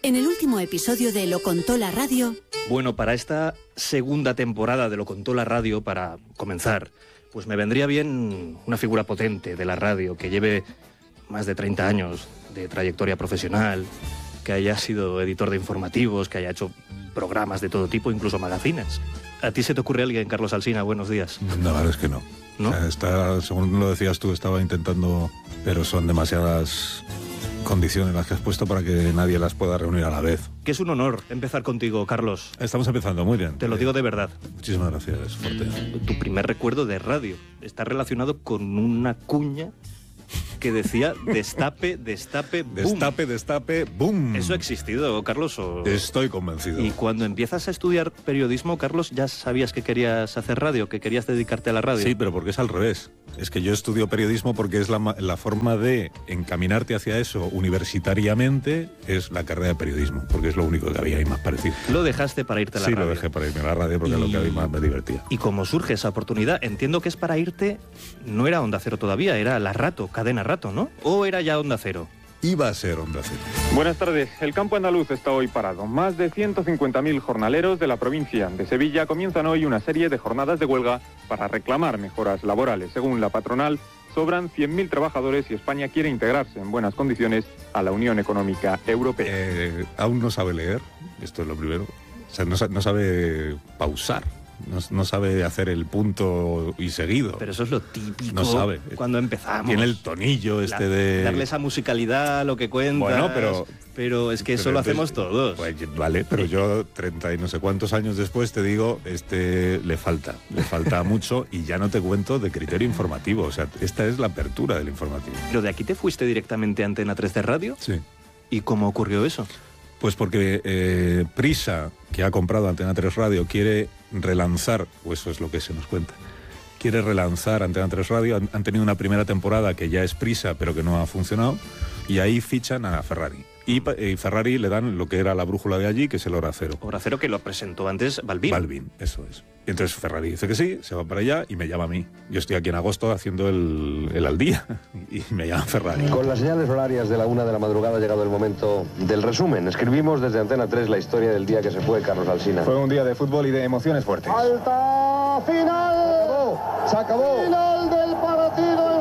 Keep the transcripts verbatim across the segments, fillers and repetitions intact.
En el último episodio de Lo Contó la Radio... Bueno, para esta segunda temporada de Lo Contó la Radio, para comenzar, pues me vendría bien una figura potente de la radio que lleve más de treinta años de trayectoria profesional, que haya sido editor de informativos, que haya hecho programas de todo tipo, incluso magazines. ¿A ti se te ocurre alguien, Carlos Alsina? Buenos días. No, la verdad es que no. ¿No? O sea, está, según lo decías tú, estaba intentando, pero son demasiadas condiciones las que has puesto para que nadie las pueda reunir a la vez. Que es un honor empezar contigo, Carlos. Estamos empezando muy bien. Te lo digo de verdad. Muchísimas gracias, Forte. Tu primer recuerdo de radio está relacionado con una cuña que decía destape, destape, boom. Destape, destape, boom. ¿Eso ha existido, Carlos? ¿O... Estoy convencido. Y cuando empiezas a estudiar periodismo, Carlos, ¿ya sabías que querías hacer radio, que querías dedicarte a la radio? Sí, pero porque es al revés. Es que yo estudio periodismo porque es la, la forma de encaminarte hacia eso universitariamente, es la carrera de periodismo, porque es lo único que había ahí más parecido. ¿Lo dejaste para irte a la sí, radio? Sí, lo dejé para irme a la radio porque y... es lo que a mí más me divertía. ¿Y cómo surge esa oportunidad? Entiendo que es para irte, no era Onda Cero todavía, era La Rato, Cadena Rato, ¿no? ¿O era ya Onda Cero? Iba a ser Onda Cero. Buenas tardes. El campo andaluz está hoy parado. Más de ciento cincuenta mil jornaleros de la provincia de Sevilla comienzan hoy una serie de jornadas de huelga para reclamar mejoras laborales. Según la patronal, sobran cien mil trabajadores y España quiere integrarse en buenas condiciones a la Unión Económica Europea. Eh, aún no sabe leer, esto es lo primero. O sea, no, no sabe pausar. No, no sabe hacer el punto y seguido. Pero eso es lo típico. No sabe. Cuando empezamos. Tiene el tonillo este la, de... Darle esa musicalidad a lo que cuentas. Bueno, pero... Pero es que eso lo hacemos todos. Pues, vale, pero yo treinta y no sé cuántos años después te digo, este le falta. Le falta mucho y ya no te cuento de criterio informativo. O sea, esta es la apertura del informativo. ¿Pero de aquí te fuiste directamente a Antena tres de Radio? Sí. ¿Y cómo ocurrió eso? Pues porque eh, Prisa, que ha comprado Antena tres Radio, quiere relanzar, o eso es lo que se nos cuenta, quiere relanzar Antena tres Radio. Han, han tenido una primera temporada que ya es Prisa, pero que no ha funcionado, y ahí fichan a Ferrari. Y, y Ferrari le dan lo que era la brújula de allí, que es el Hora Cero. Hora Cero que lo presentó antes Balbín. Balbín, eso es. Y entonces Ferrari dice que sí, se va para allá y me llama a mí. Yo estoy aquí en agosto haciendo el, el al día y me llama Ferrari. Con las señales horarias de la una de la madrugada ha llegado el momento del resumen. Escribimos desde Antena tres la historia del día que se fue Carlos Alsina. Fue un día de fútbol y de emociones fuertes. ¡Alta final! Se acabó. Final del partido en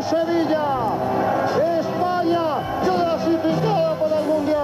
Sevilla. España clasificada para el Mundial.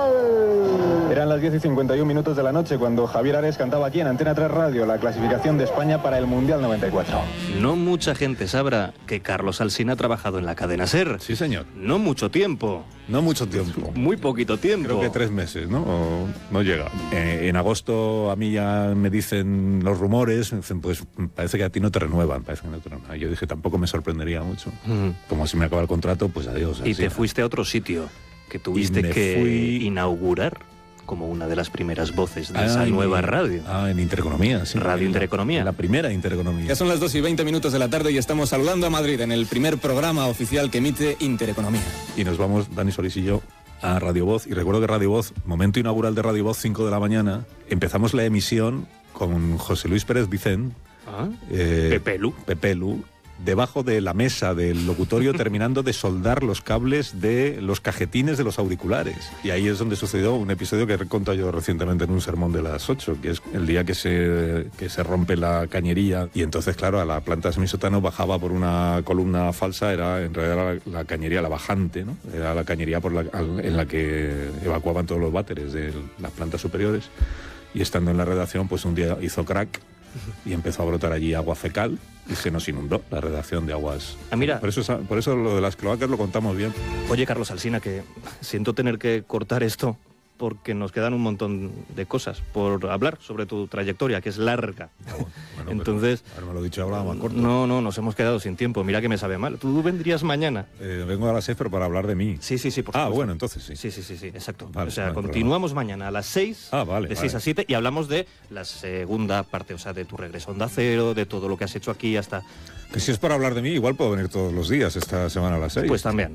Eran las diez y cincuenta y un minutos de la noche cuando Javier Ares cantaba aquí en Antena tres Radio la clasificación de España para el Mundial noventa y cuatro. No mucha gente sabrá que Carlos Alsina ha trabajado en la cadena SER. Sí, señor. No mucho tiempo. No mucho tiempo. Muy poquito tiempo. Creo que tres meses, ¿no? O no llega. Eh, en agosto a mí ya me dicen los rumores, me dicen, pues parece que a ti no te renuevan, parece que no te renuevan. Yo dije, tampoco me sorprendería mucho. Mm. Como si me acaba el contrato, pues adiós. Y te fuiste a otro sitio que tuviste que fui... inaugurar como una de las primeras voces de ah, esa nueva en, radio. Ah, en Intereconomía, sí. Radio Intereconomía. La primera Intereconomía. Ya son las dos y veinte minutos de la tarde y estamos saludando a Madrid en el primer programa oficial que emite Intereconomía. Y nos vamos, Dani Solís y yo, a Radio Voz. Y recuerdo que Radio Voz, momento inaugural de Radio Voz, cinco de la mañana, empezamos la emisión con José Luis Pérez Vicent. Ah, eh, Pepelu. Pepelu. Debajo de la mesa del locutorio terminando de soldar los cables de los cajetines de los auriculares. Y ahí es donde sucedió un episodio que he contado yo recientemente en un sermón de las ocho, que es el día que se, que se rompe la cañería. Y entonces, claro, a la planta de semisótano bajaba por una columna falsa, era en realidad la, la cañería, la bajante, ¿no? Era la cañería por la, en la que evacuaban todos los váteres de las plantas superiores. Y estando en la redacción, pues un día hizo crack y empezó a brotar allí agua fecal y se nos inundó la redacción de aguas. Ah, mira. Por eso, por eso lo de las cloacas lo contamos bien. Oye, Carlos Alsina, que siento tener que cortar esto porque nos quedan un montón de cosas por hablar sobre tu trayectoria, que es larga. Ah, bueno. Bueno, entonces... Pues, me lo he dicho ahora más corto. No, no, nos hemos quedado sin tiempo. Mira que me sabe mal. ¿Tú vendrías mañana? Eh, vengo a las seis, pero para hablar de mí. Sí, sí, sí, por Ah, supuesto. bueno, entonces sí. Sí, sí, sí, sí, exacto. Vale, o sea, vale, continuamos programa. mañana a las seis, ah, vale, de seis vale. a siete, y hablamos de la segunda parte, o sea, de tu regreso a Onda Cero, de todo lo que has hecho aquí hasta... Que si es para hablar de mí, igual puedo venir todos los días esta semana a las seis. Pues también.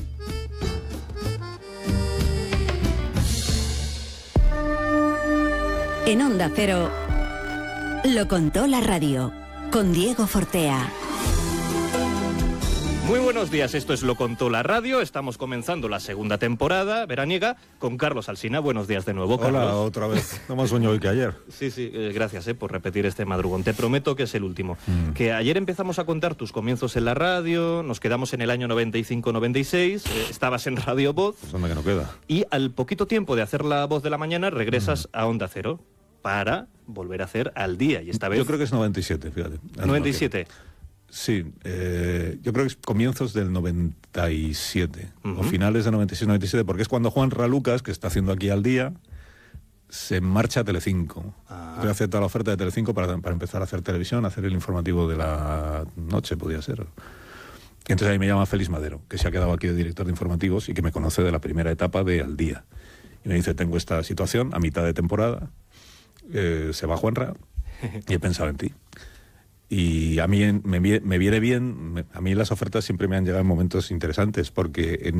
En Onda Cero, Lo Contó la Radio, con Diego Fortea. Muy buenos días, esto es Lo Contó la Radio, estamos comenzando la segunda temporada veraniega con Carlos Alsina. Buenos días de nuevo, Carlos. Hola, otra vez. No más sueño hoy que ayer. Sí, sí, eh, gracias eh, por repetir este madrugón. Te prometo que es el último. Mm. Que ayer empezamos a contar tus comienzos en la radio, nos quedamos en el año noventa y cinco noventa y seis, eh, estabas en Radio Voz. Pues anda que no queda. Y al poquito tiempo de hacer La Voz de la Mañana regresas mm. a Onda Cero para volver a hacer Al Día. Y esta vez... Yo creo que es noventa y siete, fíjate. ¿noventa y siete? Sí, eh, yo creo que es comienzos del noventa y siete, uh-huh. o finales de noventa y seis noventa y siete, porque es cuando Juan Ralucas, que está haciendo aquí Al Día, se marcha a Telecinco. Ah. Yo acepto la oferta de Telecinco para, para empezar a hacer televisión, a hacer el informativo de la noche, podía ser. Y entonces ahí me llama Félix Madero, que se ha quedado aquí de director de informativos y que me conoce de la primera etapa de Al Día. Y me dice, tengo esta situación a mitad de temporada, eh, se va Juanra, y he pensado en ti. Y a mí me, me viene bien, me, a mí las ofertas siempre me han llegado en momentos interesantes, porque en